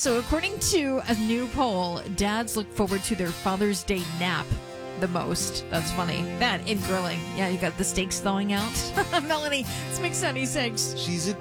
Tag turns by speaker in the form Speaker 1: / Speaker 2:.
Speaker 1: So according to a new poll, dads look forward to their Father's Day nap the most. That's funny. That and grilling. Yeah, you got the steaks thawing out. Melanie, it's Mix 96.
Speaker 2: She's a